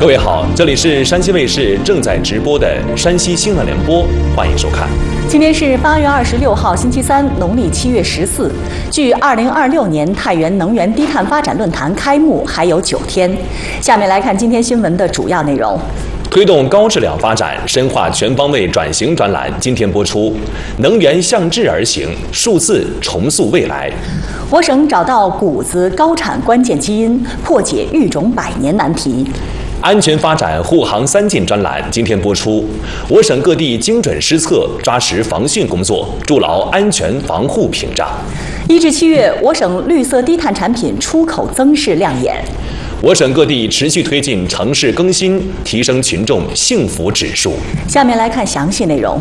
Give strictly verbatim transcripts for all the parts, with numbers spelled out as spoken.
各位好，这里是山西卫视正在直播的山西新闻联播，欢迎收看。 今天是八月二十六号，星期三，农历七月十四。距二零二六年太原能源低碳发展论坛开幕还有九天。下面来看今天新闻的主要内容。 推动高质量发展，深化全方位转型专栏今天播出。能源向质而行，数字重塑未来。 我省找到谷子高产关键基因，破解育种百年难题。 安全发展护航三进专栏今天播出。我省各地精准施策，抓实防汛工作，筑牢安全防护屏障。 一至七月，我省绿色低碳产品出口增势亮眼。 我省各地持续推进城市更新，提升群众幸福指数。 下面来看详细内容。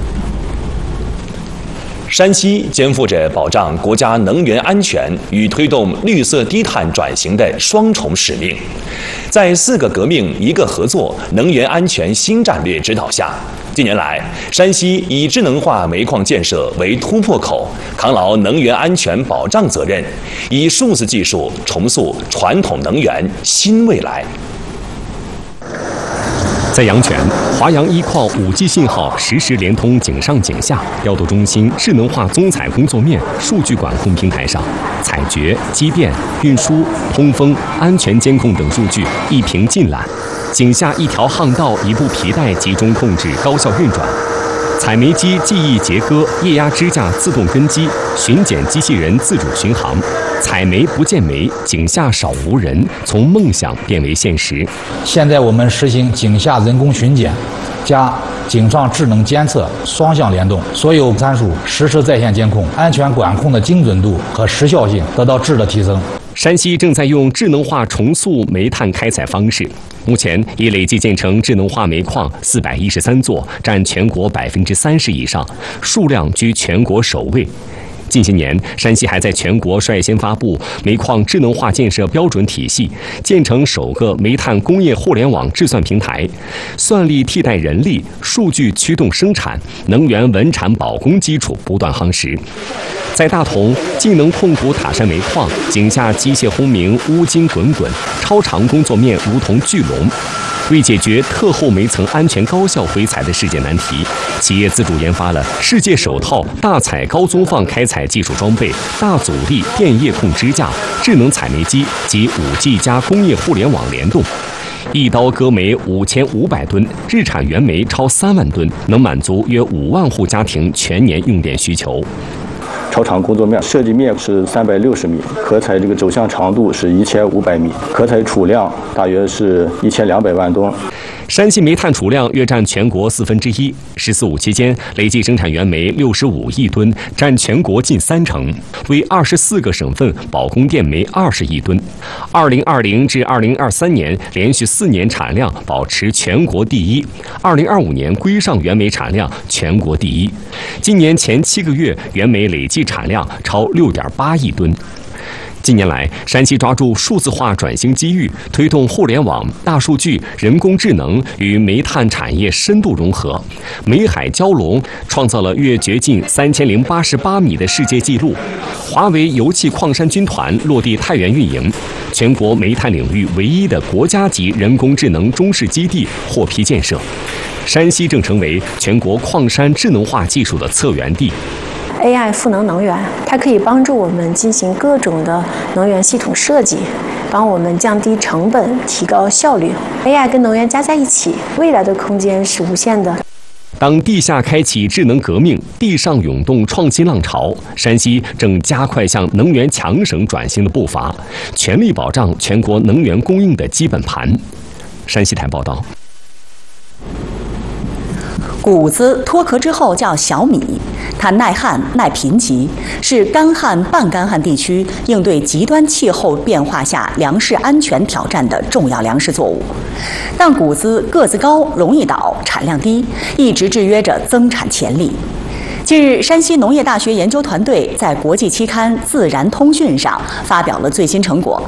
山西肩负着保障国家能源安全与推动绿色低碳转型的双重使命。在四个革命一个合作能源安全新战略指导下，近年来，山西以智能化煤矿建设为突破口，扛牢能源安全保障责任，以数字技术重塑传统能源新未来。 在阳泉，华阳一矿五 G 信号实时连通井上井下调度中心智能化综采工作面数据管控平台上，采掘、机电、运输、通风、安全监控等数据一屏尽览。井下一条巷道一部皮带集中控制高效运转。采煤机记忆节割，液压支架自动跟机，巡检机器人自主巡航。采煤不见煤，井下少无人，从梦想变为现实。 现在我们实行井下人工巡检加井上智能监测双向联动，所有参数实时在线监控，安全管控的精准度和时效性得到质的提升。 山西正在用智能化重塑煤炭开采方式，目前已累计建成智能化煤矿四百一十三座，占全国百分之三十以上，数量居全国首位。近些年，山西还在全国率先发布煤矿智能化建设标准体系，建成首个煤炭工业互联网制算平台，算力替代人力，数据驱动生产，能源稳产保供基础不断夯实。在大同，晋能控股塔山煤矿井下机械轰鸣乌金滚滚，超长工作面如同巨龙。为解决特厚煤层安全高效回采的世界难题，企业自主研发了世界首套大采高综放开采技术装备、大阻力电液控支架、智能采煤机及 五 G 加工业互联网联动。一刀割煤五千五百吨，日产原煤超三万吨，能满足约五万户家庭全年用电需求。 超长工作面设计面是三百六十米，可采这个走向长度是一千五百米，可采储量大约是一千两百万吨。 山西煤炭储量约占全国四分之一，十四五期间累计生产原煤六十五亿吨，占全国近三成，为二十四个省份保供电煤二十亿吨。二零二零至二零二三年连续四年产量保持全国第一，二零二五年归上原煤产量全国第一。今年前七个月原煤累计产量超六点八亿吨。近年来，山西抓住数字化转型机遇，推动互联网、大数据、人工智能与煤炭产业深度融合，煤海蛟龙创造了月掘进三千零八十八米的世界纪录。华为油气矿山军团落地太原运营，全国煤炭领域唯一的国家级人工智能中试基地获批建设。山西正成为全国矿山智能化技术的策源地。 A I 赋能能源，它可以帮助我们进行各种的能源系统设计，帮我们降低成本，提高效率。A I 跟能源加在一起，未来的空间是无限的。 当地下开启智能革命，地上涌动创新浪潮，山西正加快向能源强省转型的步伐，全力保障全国能源供应的基本盘。山西台报道。 谷子脱壳之后叫小米，它耐旱、耐贫瘠，是干旱、半干旱地区应对极端气候变化下粮食安全挑战的重要粮食作物。但谷子个子高、容易倒、产量低，一直制约着增产潜力。近日，山西农业大学研究团队在国际期刊《自然通讯》上发表了最新成果。